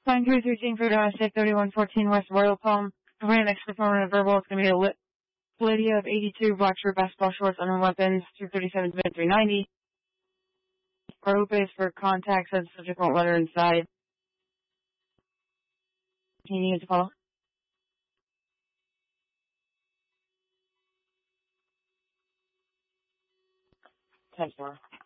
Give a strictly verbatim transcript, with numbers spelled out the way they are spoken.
Pine three thirteen for domestic, thirty-one fourteen West Royal Palm. For your next performer verbal, it's going to be a lit Lydia of eighty-two, black shirt, basketball shorts, under weapons, two thirty-seven, three ninety. Our hoop is for contacts and subject won't letter inside. Can you need to follow? ten four.